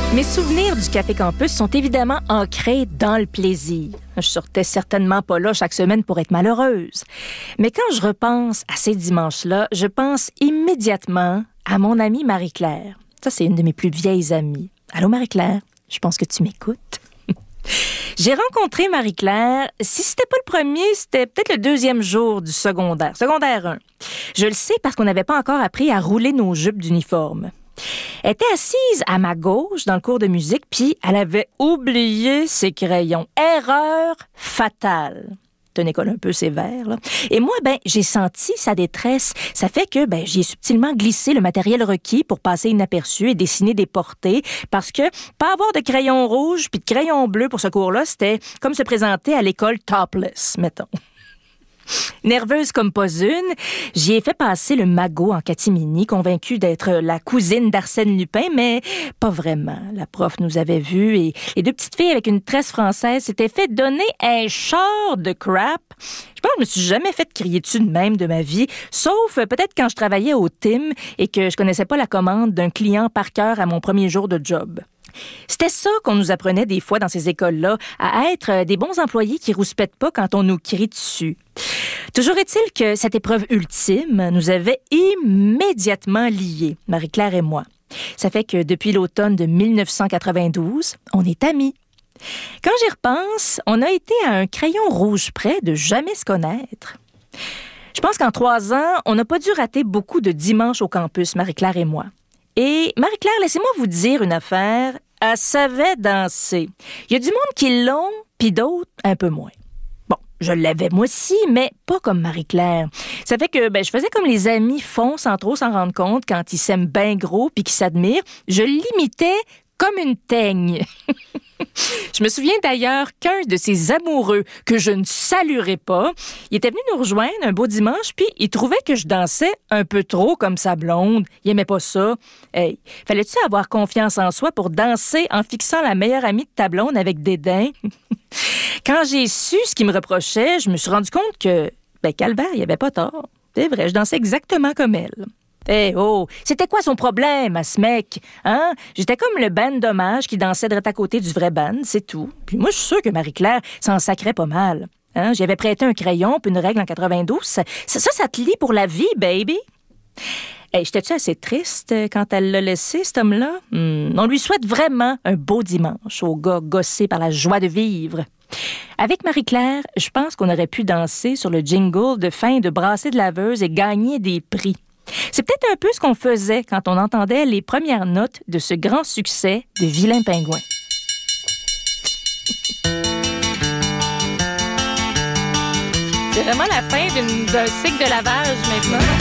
Mes souvenirs du Café Campus sont évidemment ancrés dans le plaisir. Je sortais certainement pas là chaque semaine pour être malheureuse. Mais quand je repense à ces dimanches-là, je pense immédiatement à mon amie Marie-Claire. Ça, c'est une de mes plus vieilles amies. Allô, Marie-Claire? Je pense que tu m'écoutes. J'ai rencontré Marie-Claire, si c'était pas le premier, c'était peut-être le deuxième jour du secondaire 1. Je le sais parce qu'on n'avait pas encore appris à rouler nos jupes d'uniforme. Elle était assise à ma gauche dans le cours de musique, puis elle avait oublié ses crayons. Erreur fatale. C'est une école un peu sévère, là. Et moi, j'ai senti sa détresse. Ça fait que, j'y ai subtilement glissé le matériel requis pour passer inaperçu et dessiner des portées, parce que pas avoir de crayon rouge puis de crayon bleu pour ce cours-là, c'était comme se présenter à l'école topless, mettons. Nerveuse comme pas une, j'y ai fait passer le magot en catimini, convaincue d'être la cousine d'Arsène Lupin, mais pas vraiment. La prof nous avait vus et les deux petites filles avec une tresse française s'étaient fait donner un char de crap. Je pense que je me suis jamais fait crier dessus de même de ma vie, sauf peut-être quand je travaillais au Tim et que je connaissais pas la commande d'un client par cœur à mon premier jour de job. C'était ça qu'on nous apprenait des fois dans ces écoles-là, à être des bons employés qui rouspètent pas quand on nous crie dessus. Toujours est-il que cette épreuve ultime nous avait immédiatement liés, Marie-Claire et moi. Ça fait que depuis l'automne de 1992, on est amis. Quand j'y repense, on a été à un crayon rouge près de jamais se connaître. Je pense qu'en 3 ans, on n'a pas dû rater beaucoup de dimanches au campus, Marie-Claire et moi. Et Marie-Claire, laissez-moi vous dire une affaire, elle savait danser. Il y a du monde qui l'ont, puis d'autres un peu moins. Bon, je l'avais moi aussi, mais pas comme Marie-Claire. Ça fait que je faisais comme les amis font sans trop s'en rendre compte quand ils s'aiment bien gros puis qu'ils s'admirent. Je l'imitais comme une teigne. Je me souviens d'ailleurs qu'un de ces amoureux que je ne saluerai pas, il était venu nous rejoindre un beau dimanche, puis il trouvait que je dansais un peu trop comme sa blonde. Il aimait pas ça. Hey, fallait-tu avoir confiance en soi pour danser en fixant la meilleure amie de ta blonde avec dédain? Quand j'ai su ce qu'il me reprochait, je me suis rendu compte que, calvaire, il avait pas tort. C'est vrai, je dansais exactement comme elle. C'était quoi son problème, à ce mec? Hein? J'étais comme le band d'hommage qui dansait direct à côté du vrai band, c'est tout. Puis moi, je suis sûre que Marie-Claire s'en sacrait pas mal. Hein? J'y avais prêté un crayon puis une règle en 92. Ça te lie pour la vie, baby? J'étais-tu assez triste quand elle l'a laissé, cet homme-là? On lui souhaite vraiment un beau dimanche, au gars gossé par la joie de vivre. Avec Marie-Claire, je pense qu'on aurait pu danser sur le jingle de fin de brassée de laveuse et gagner des prix. C'est peut-être un peu ce qu'on faisait quand on entendait les premières notes de ce grand succès de Vilain Pingouin. C'est vraiment la fin d'un cycle de lavage maintenant.